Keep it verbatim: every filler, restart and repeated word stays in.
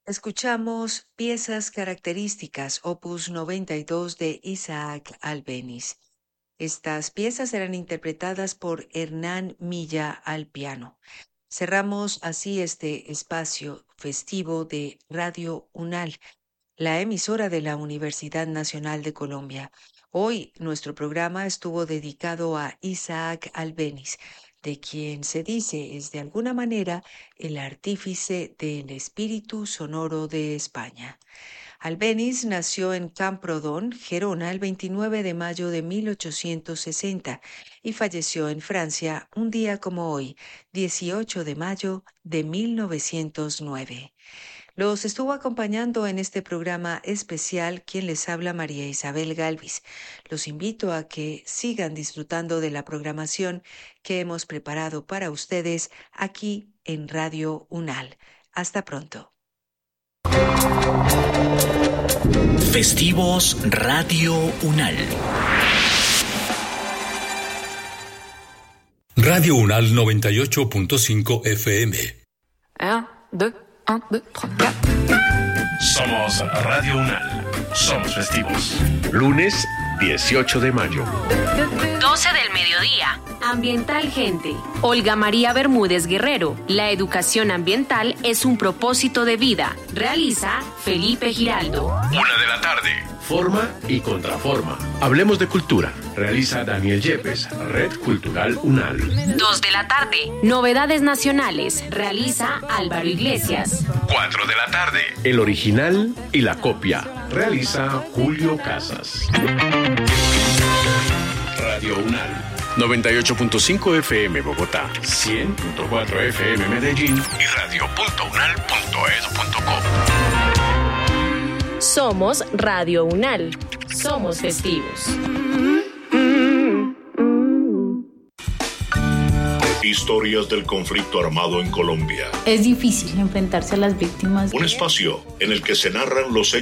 Escuchamos piezas características, opus noventa y dos de Isaac Albéniz. Estas piezas eran interpretadas por Hernán Milla al piano. Cerramos así este espacio festivo de Radio UNAL, la emisora de la Universidad Nacional de Colombia. Hoy nuestro programa estuvo dedicado a Isaac Albéniz, de quien se dice es de alguna manera el artífice del espíritu sonoro de España. Albéniz nació en Camprodon, Gerona, el veintinueve de mayo de mil ochocientos sesenta y falleció en Francia un día como hoy, dieciocho de mayo de mil novecientos nueve. Los estuvo acompañando en este programa especial quien les habla, María Isabel Galvis. Los invito a que sigan disfrutando de la programación que hemos preparado para ustedes aquí en Radio UNAL. Hasta pronto. Festivos Radio UNAL. Radio UNAL noventa y ocho punto cinco F M. Un, dos, un, dos, tres, cuatro. Somos Radio UNAL. Somos festivos. Lunes dieciocho de mayo. doce del mediodía. Ambiental Gente. Olga María Bermúdez Guerrero. La educación ambiental es un propósito de vida. Realiza Felipe Giraldo. Una de la tarde. Forma y contraforma. Hablemos de cultura. Realiza Daniel Yepes, Red Cultural UNAL. Dos de la tarde. Novedades nacionales. Realiza Álvaro Iglesias. Cuatro de la tarde. El original y la copia. Realiza Julio Casas. Radio UNAL. noventa y ocho punto cinco F M Bogotá, cien punto cuatro F M Medellín y radio punto unal punto edu punto co. Somos Radio UNAL. Somos festivos. Historias del conflicto armado en Colombia. Es difícil enfrentarse a las víctimas. Un espacio en el que se narran los hechos